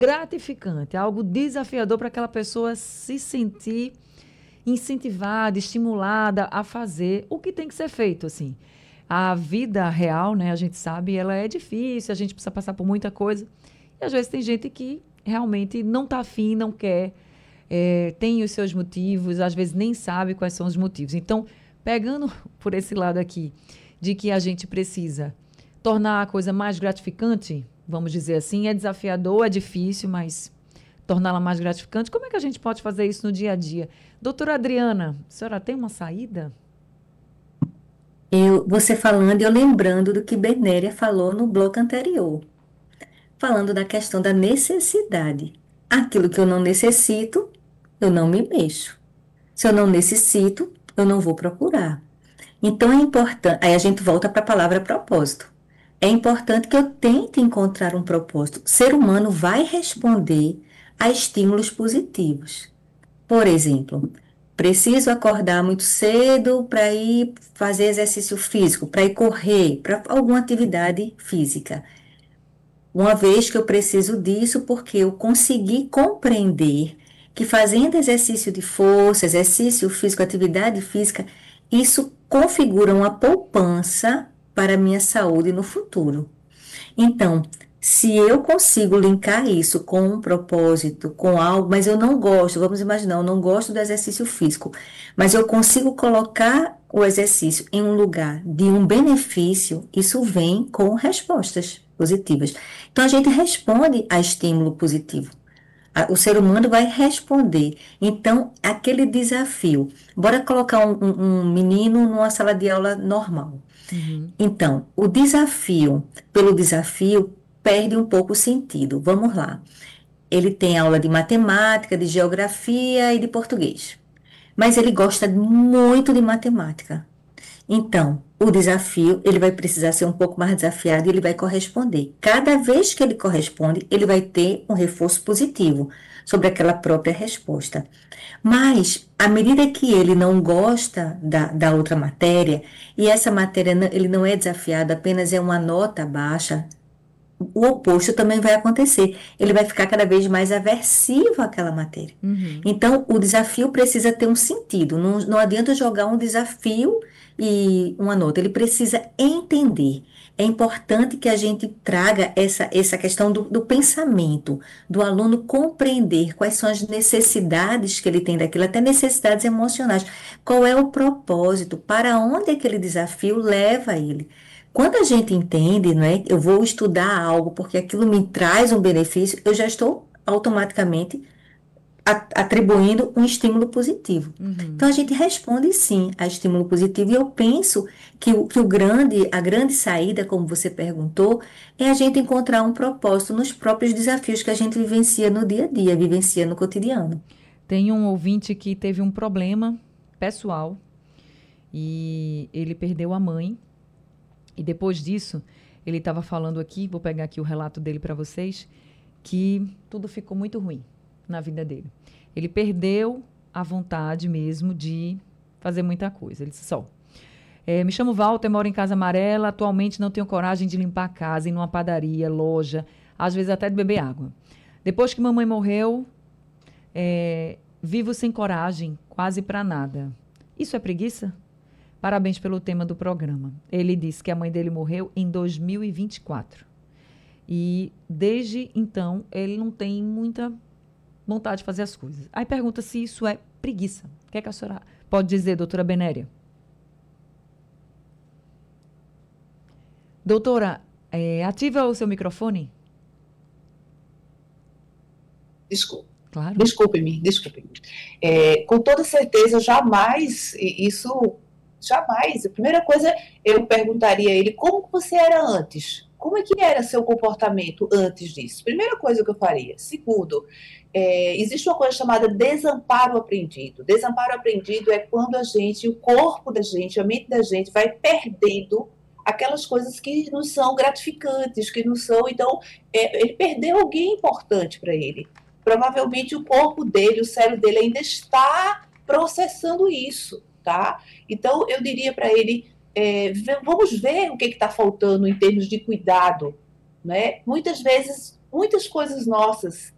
gratificante, algo desafiador para aquela pessoa se sentir incentivada, estimulada a fazer o que tem que ser feito, assim. A vida real, né, a gente sabe, ela é difícil, a gente precisa passar por muita coisa. E às vezes tem gente que realmente não está afim, não quer, tem os seus motivos, às vezes nem sabe quais são os motivos. Então, pegando por esse lado aqui, de que a gente precisa tornar a coisa mais gratificante, vamos dizer assim, é desafiador, é difícil, mas torná-la mais gratificante. Como é que a gente pode fazer isso no dia a dia? Doutora Adriana, a senhora tem uma saída? Você falando e eu lembrando do que Bernéria falou no bloco anterior, falando da questão da necessidade. Aquilo que eu não necessito, eu não me mexo. Se eu não necessito, eu não vou procurar. Então é importante, aí a gente volta para a palavra propósito. É importante que eu tente encontrar um propósito. O ser humano vai responder a estímulos positivos. Por exemplo, preciso acordar muito cedo para ir fazer exercício físico, para ir correr, para alguma atividade física. Uma vez que eu preciso disso, porque eu consegui compreender que fazendo exercício de força, exercício físico, atividade física, isso configura uma poupança para a minha saúde no futuro. Então, se eu consigo linkar isso com um propósito, com algo, mas eu não gosto, vamos imaginar, eu não gosto do exercício físico, mas eu consigo colocar o exercício em um lugar de um benefício, isso vem com respostas positivas. Então, a gente responde a estímulo positivo. O ser humano vai responder. Então, aquele desafio. Bora colocar um menino numa sala de aula normal. Uhum. Então, o desafio, pelo desafio, perde um pouco o sentido. Vamos lá. Ele tem aula de matemática, de geografia e de português. Mas ele gosta muito de matemática. Então, o desafio, ele vai precisar ser um pouco mais desafiado e ele vai corresponder. Cada vez que ele corresponde, ele vai ter um reforço positivo sobre aquela própria resposta. Mas, à medida que ele não gosta da outra matéria, e essa matéria ele não é desafiado, apenas é uma nota baixa, o oposto também vai acontecer. Ele vai ficar cada vez mais aversivo àquela matéria. Uhum. Então, o desafio precisa ter um sentido. Não adianta jogar um desafio e uma nota. Ele precisa entender. É importante que a gente traga essa questão do pensamento, do aluno compreender quais são as necessidades que ele tem daquilo, até necessidades emocionais. Qual é o propósito? Para onde aquele desafio leva ele? Quando a gente entende, não é, eu vou estudar algo porque aquilo me traz um benefício, eu já estou automaticamente atribuindo um estímulo positivo. Então Uhum. a gente responde sim a estímulo positivo e eu penso a grande saída, como você perguntou, é a gente encontrar um propósito nos próprios desafios que a gente vivencia no dia a dia, vivencia no cotidiano. Tem um ouvinte que teve um problema pessoal e ele perdeu a mãe. E depois disso, ele estava falando aqui, vou pegar aqui o relato dele para vocês, que tudo ficou muito ruim na vida dele. Ele perdeu a vontade mesmo de fazer muita coisa. Ele disse só: me chamo Walter, moro em Casa Amarela, atualmente não tenho coragem de limpar a casa, ir numa padaria, loja, às vezes até de beber água. Depois que mamãe morreu, vivo sem coragem, quase para nada. Isso é preguiça? Parabéns pelo tema do programa. Ele disse que a mãe dele morreu em 2024. E desde então ele não tem muita vontade de fazer as coisas. Aí pergunta se isso é preguiça. O que é que a senhora pode dizer, doutora Benéria? Doutora, ativa o seu microfone? Desculpe. Claro. Desculpe-me. Com toda certeza, jamais, jamais. A primeira coisa, eu perguntaria a ele como você era antes. Como é que era seu comportamento antes disso? Primeira coisa que eu faria. Segundo, existe uma coisa chamada desamparo aprendido. Desamparo aprendido é quando o corpo da gente, a mente da gente vai perdendo aquelas coisas que não são gratificantes, que não são. Então, ele perdeu alguém importante para ele. Provavelmente o corpo dele, o cérebro dele ainda está processando isso, tá? Então, eu diria para ele, vamos ver o que está faltando em termos de cuidado, né? Muitas vezes, muitas coisas nossas